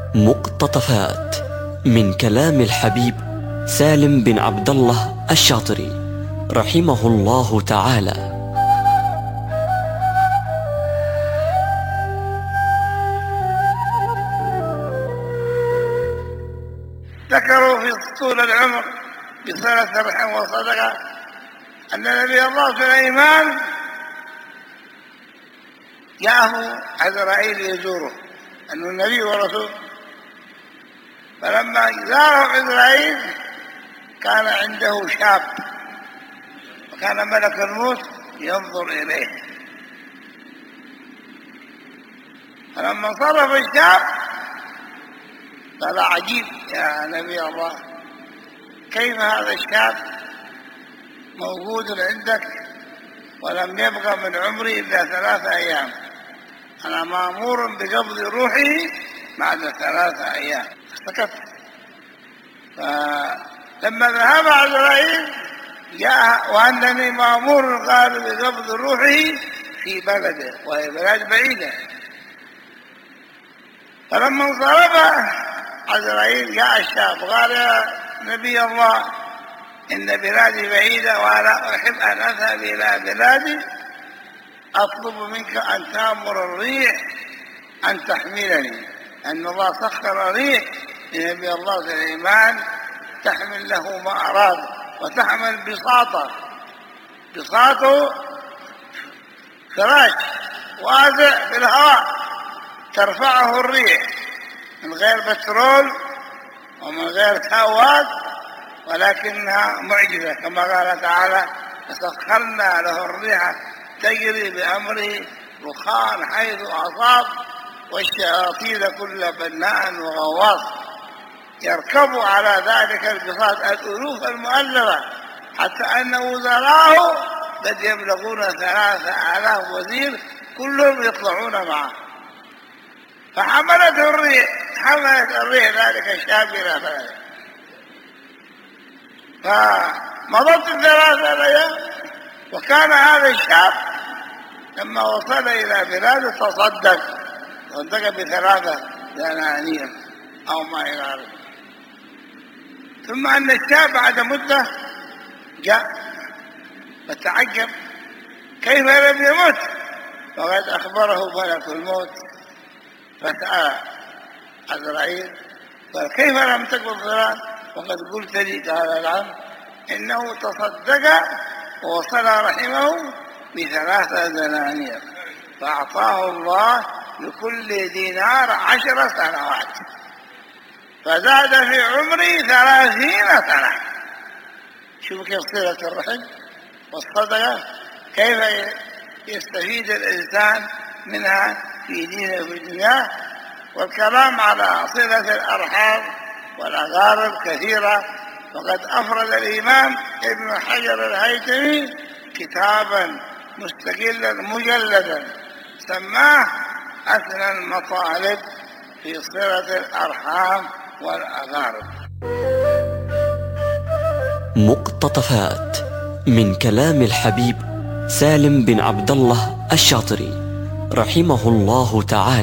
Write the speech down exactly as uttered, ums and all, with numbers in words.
مقتطفات من كلام الحبيب سالم بن عبد الله الشاطري رحمه الله تعالى. ذكروا في طول العمر بصلة الرحم والصدقة أن نبي الله سليمان جاءه عزرائيل يزوره، أنه النبي ورسول. فلما زاره عزرائيل كان عنده شاب، وكان ملك الموت ينظر إليه. فلما انصرف الشاب قال: عجيب يا نبي الله، كيف هذا الشاب موجود عندك ولم يبقى من عمري إلا ثلاثة أيام؟ أنا مأمور بقبض روحي بعد ثلاثة أيام. سكت. فلما ذهب عزرائيل جاء وأنني مأمور قال بقبض روحه في بلده، وهي بلاد بعيدة. فلما انصرف عزرائيل جاء الشاب قال: يا نبي الله، إن بلادي بعيدة وأنا أحب أن أذهب إلى بلادي، أطلب منك أن تأمر الريح أن تحملني. أن الله سخر ريح لنبي الله سليمان تحمل له ما أراد، وتحمل بساطة، بساطه فراش واسع في الهواء ترفعه الريح من غير بترول ومن غير هواء، ولكنها معجزة كما قال تعالى: فسخرنا له الريح تجري بأمره رخاء حيث أصاب والشياطين كل بناء وغواص. يركب على ذلك البساط الألوف المؤلفة، حتى أن وزراءه قد يبلغون ثلاثة آلاف وزير كلهم يطلعون معه. فحملته الريح حملت الريح ذلك الشاب إلى بلده. فمضت الثلاثة أيام، وكان هذا الشاب لما وصل إلى بلاده تصدق تصدق بثلاثة دنانير أو ما إلى ذلك. ثم أن الشاب بعد مدة جاء فتعجب كيف لم يمت، وقد أخبره ملك الموت. فسأل عزرائيل قال: كيف لم تقبض فلان وقد قلت لي؟ قال: نعم، إنه تصدق ووصل رحمه بثلاثة دنانير، فأعطاه الله لكل دينار عشر سنوات، فزاد في عمري ثلاثين سنة. شوف كيف صلة الرحم والصدقة، كيف يستفيد الإنسان منها في دينه وفي دنياه. والكلام على صلة الأرحام والأقارب كثيرة، وقد أفرد الإمام ابن حجر الهيثمي كتابا مستقلا مجلدا سماه أثنى المطالب في صلة الأرحام والأقارب. مقتطفات من كلام الحبيب سالم بن عبد الله الشاطري رحمه الله تعالى.